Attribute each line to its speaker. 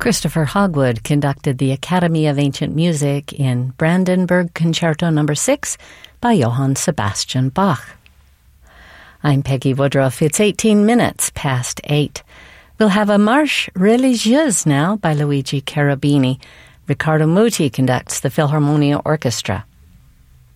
Speaker 1: Christopher Hogwood conducted the Academy of Ancient Music in Brandenburg Concerto No. 6 by Johann Sebastian Bach. I'm Peggy Woodruff. It's 18 minutes past 8. We'll have a Marche Religieuse now by Luigi Cherubini. Riccardo Muti conducts the Philharmonia Orchestra.